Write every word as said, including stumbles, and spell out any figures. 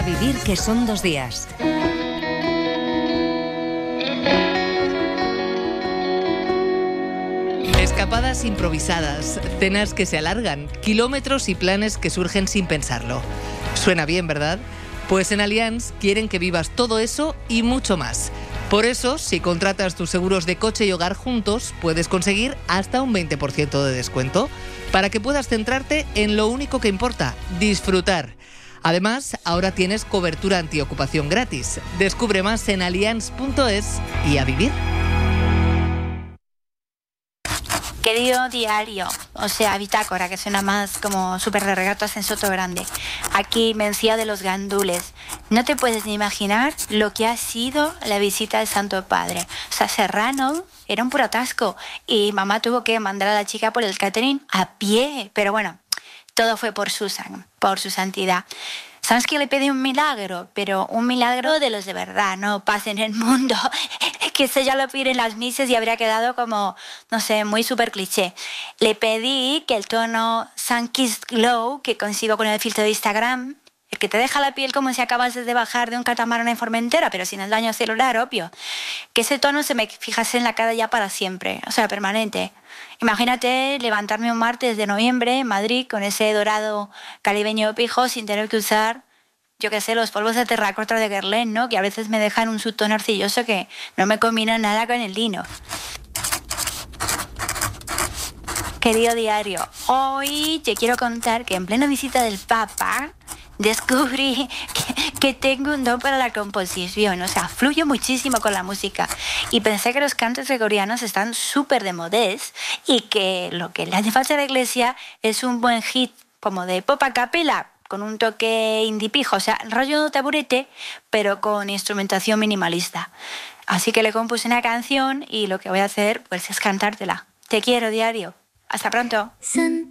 A vivir, que son dos días. Escapadas improvisadas, cenas que se alargan, kilómetros y planes que surgen sin pensarlo. Suena bien, ¿verdad? Pues en Allianz quieren que vivas todo eso y mucho más. Por eso, si contratas tus seguros de coche y hogar juntos, puedes conseguir hasta un veinte por ciento de descuento para que puedas centrarte en lo único que importa, disfrutar. Además, ahora tienes cobertura antiocupación gratis. Descubre más en allianz punto es y a vivir. Querido diario, o sea, bitácora, que suena más como súper de regatas en Soto Grande. Aquí, Mencía de los Gandules. No te puedes ni imaginar lo que ha sido la visita del Santo Padre. O sea, Serrano era un puro atasco y mamá tuvo que mandar a la chica por el catering a pie. Pero bueno, todo fue por Susan, por su santidad. ¿Sabes que le pedí un milagro? Pero un milagro de los de verdad, no pasa en el mundo. Que eso ya lo piden las misas y habría quedado como, no sé, muy súper cliché. Le pedí que el tono Sun Kissed Glow que consigo con el filtro de Instagram, el que te deja la piel como si acabas de bajar de un catamarán en Formentera, pero sin el daño celular, obvio, que ese tono se me fijase en la cara ya para siempre, o sea, permanente. Imagínate levantarme un martes de noviembre en Madrid con ese dorado caribeño pijo sin tener que usar, yo qué sé, los polvos de terracota de Guerlain, ¿no? Que a veces me dejan un subtono arcilloso que no me combina nada con el lino. Querido diario, hoy te quiero contar que en plena visita del Papa descubrí que, que tengo un don para la composición, o sea, fluyo muchísimo con la música y pensé que los cantos gregorianos están súper de modés y que lo que le hace falta a la iglesia es un buen hit como de pop a capela con un toque indie pijo, o sea, rollo taburete, pero con instrumentación minimalista. Así que le compuse una canción y lo que voy a hacer pues es cantártela. Te quiero, diario. Hasta pronto.